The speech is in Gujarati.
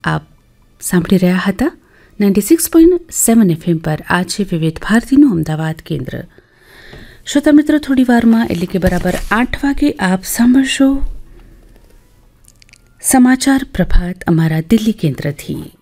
આપ સાંભળી રહ્યા હતા 96.7 FM પર આ છે વિવિધ ભારતીનું અમદાવાદ કેન્દ્ર. શ્રોતા મિત્રો, થોડી વારમાં એટલે કે બરાબર 8 વાગે આપ સાંભળશો સમાચાર પ્રભાત અમારા દિલ્હી કેન્દ્રથી.